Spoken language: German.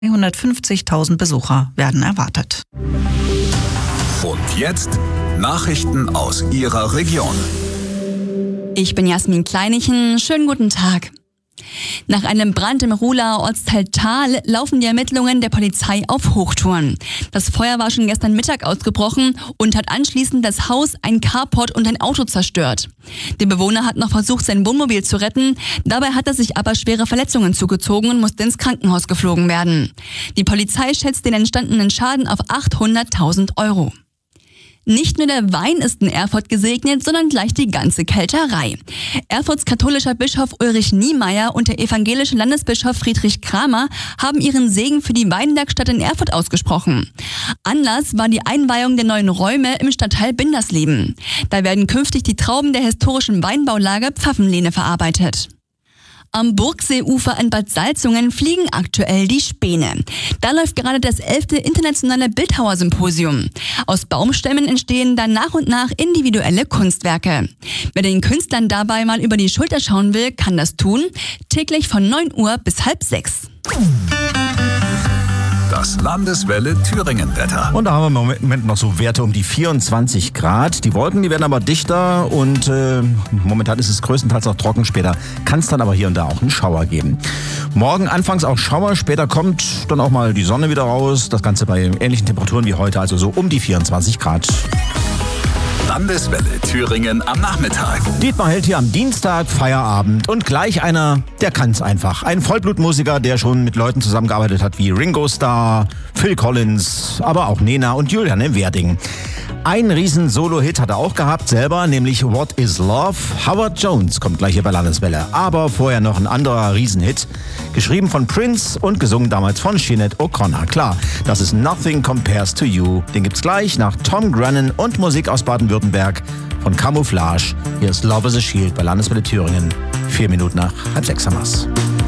150.000 Besucher werden erwartet. Und jetzt Nachrichten aus Ihrer Region. Ich bin Jasmin Kleinichen. Schönen guten Tag. Nach einem Brand im Ruhler Ortsteil Thal laufen die Ermittlungen der Polizei auf Hochtouren. Das Feuer war schon gestern Mittag ausgebrochen und hat anschließend das Haus, ein Carport und ein Auto zerstört. Der Bewohner hat noch versucht, sein Wohnmobil zu retten. Dabei hat er sich aber schwere Verletzungen zugezogen und musste ins Krankenhaus geflogen werden. Die Polizei schätzt den entstandenen Schaden auf 800.000 Euro. Nicht nur der Wein ist in Erfurt gesegnet, sondern gleich die ganze Kelterei. Erfurts katholischer Bischof Ulrich Niemeyer und der evangelische Landesbischof Friedrich Kramer haben ihren Segen für die Weinwerkstatt in Erfurt ausgesprochen. Anlass war die Einweihung der neuen Räume im Stadtteil Bindersleben. Da werden künftig die Trauben der historischen Weinbaulage Pfaffenlehne verarbeitet. Am Burgseeufer in Bad Salzungen fliegen aktuell die Späne. Da läuft gerade das 11. internationale Bildhauersymposium. Aus Baumstämmen entstehen dann nach und nach individuelle Kunstwerke. Wer den Künstlern dabei mal über die Schulter schauen will, kann das tun. Täglich von 9 Uhr bis 5:30. Das Landeswelle Thüringen-Wetter. Und da haben wir im Moment noch so Werte um die 24 Grad. Die Wolken, die werden aber dichter und momentan ist es größtenteils noch trocken. Später kann es dann aber hier und da auch einen Schauer geben. Morgen anfangs auch Schauer, später kommt dann auch mal die Sonne wieder raus. Das Ganze bei ähnlichen Temperaturen wie heute, also so um die 24 Grad. Landeswelle Thüringen am Nachmittag. Dietmar hält hier am Dienstag Feierabend und gleich einer, der kann's einfach. Ein Vollblutmusiker, der schon mit Leuten zusammengearbeitet hat wie Ringo Starr, Phil Collins, aber auch Nena und Juliane Werding. Ein riesen Solo-Hit hat er auch gehabt selber, nämlich What is Love? Howard Jones kommt gleich hier bei Landeswelle. Aber vorher noch ein anderer Riesenhit, geschrieben von Prince und gesungen damals von Sinead O'Connor. Klar, das ist Nothing Compares to You. Den gibt's gleich nach Tom Grennan und Musik aus Baden-Württemberg von Camouflage. Hier ist Love is a Shield bei Landeswelle Thüringen. 4 Minuten nach 5:30 haben wir's.